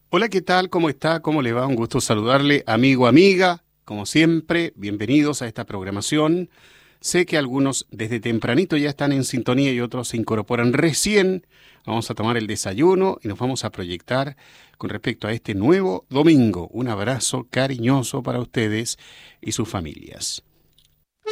Hola, ¿qué tal? ¿Cómo está? ¿Cómo le va? Un gusto saludarle, amigo, amiga. Como siempre, bienvenidos a esta programación. Sé que algunos desde tempranito ya están en sintonía y otros se incorporan recién. Vamos a tomar el desayuno y nos vamos a proyectar con respecto a este nuevo domingo. Un abrazo cariñoso para ustedes y sus familias.